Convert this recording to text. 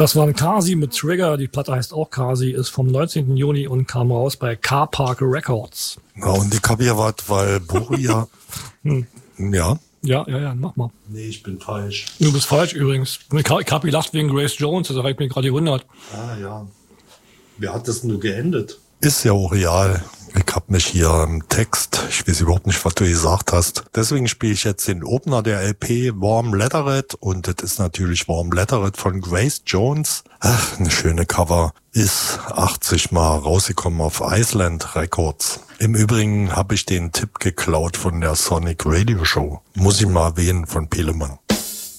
Das war ein Kasi mit Trigger. Die Platte heißt auch Kasi, ist vom 19. Juni und kam raus bei Car Park Records. Ja, und ich hab hier was, weil Boria... Ja. Ja, mach mal. Nee, ich bin falsch. Du bist falsch übrigens. Ich hab gelacht wegen Grace Jones, das habe ich mir gerade gewundert. Ah, ja. Wer hat das nur geendet? Ist ja auch real. Ich hab mich hier im Text, ich weiß überhaupt nicht, was du gesagt hast. Deswegen spiele ich jetzt den Opener der LP Warm Leatherette und das ist natürlich Warm Leatherette von Grace Jones. Ach, eine schöne Cover. Ist 80 Mal rausgekommen auf Island Records. Im Übrigen habe ich den Tipp geklaut von der Sonic Radio Show. Muss ich mal erwähnen von Pelemann.